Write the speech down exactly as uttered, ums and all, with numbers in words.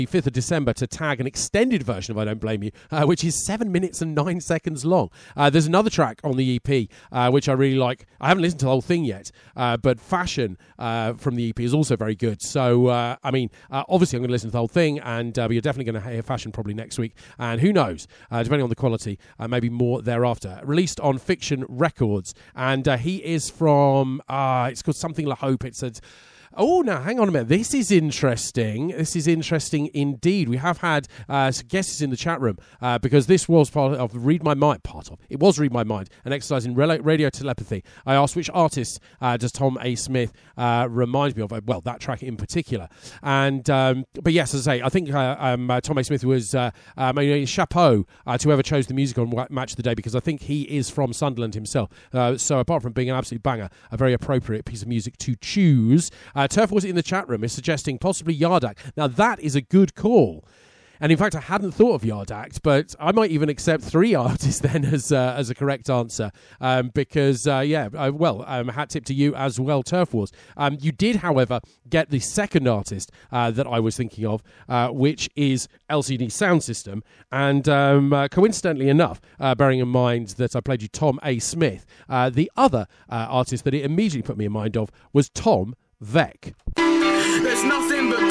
fifth of December to tag an extended version of I Don't Blame You, uh, which is seven minutes and nine seconds long. Uh, there's another track on the E P, uh, which I really like. I haven't listened to the whole thing yet, uh, but Fashion uh, from the E P is also very good. So, uh, I mean, uh, obviously I'm going to listen to the whole thing, and uh, you're definitely going to hear Fashion probably next week. And who knows, uh, depending on the quality, uh, maybe more thereafter. Released on Fiction Records, and uh, he is from, uh, it's called something La Hope. It's a... Oh, now, hang on a minute. This is interesting. This is interesting indeed. We have had uh, some guesses in the chat room uh, because this was part of Read My Mind. Part of. It was Read My Mind, an exercise in radio telepathy. I asked which artist uh, does Tom A. Smith uh, remind me of? Well, that track in particular. And um, But yes, as I say, I think uh, um, uh, Tom A. Smith was uh, um, a chapeau uh, to whoever chose the music on Match of the Day, because I think he is from Sunderland himself. Uh, so apart from being an absolute banger, a very appropriate piece of music to choose. Uh, Turf was in the chat room is suggesting possibly Yard Act. Now that is a good call, and in fact I hadn't thought of Yard Act, but I might even accept three artists then as uh, as a correct answer, um, because uh, yeah, uh, well, um, hat tip to you as well, Turf Wars. Um, you did, however, get the second artist uh, that I was thinking of, uh, which is L C D Sound System, and um, uh, coincidentally enough, uh, bearing in mind that I played you Tom A. Smith, uh, the other uh, artist that it immediately put me in mind of was Tom Vec. There's nothing but